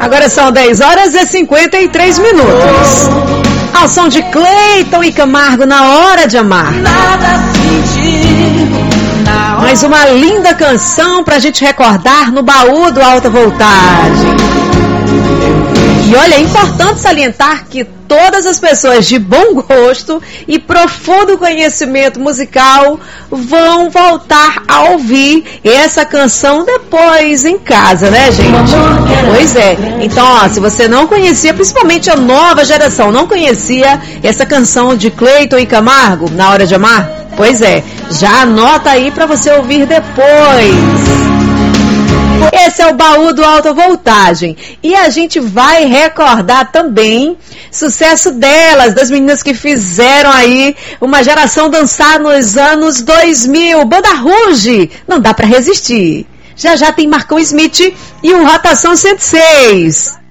Agora são 10 horas e 53 minutos. Ao som de Cleiton e Camargo, Na Hora de Amar. Mais uma linda canção pra gente recordar no baú do Alta Voltagem. E olha, é importante salientar que todas as pessoas de bom gosto e profundo conhecimento musical vão voltar a ouvir essa canção depois em casa, né, gente? Pois é. Então, ó, se você não conhecia, principalmente a nova geração, não conhecia essa canção de Cleiton e Camargo, Na Hora de Amar? Pois é, já anota aí para você ouvir depois. Esse é o baú do Alta Voltagem. E a gente vai recordar também sucesso delas, das meninas que fizeram aí uma geração dançar nos anos 2000. Banda Ruge, Não Dá Pra Resistir. Já já tem Marcão Smith e o Rotação 106.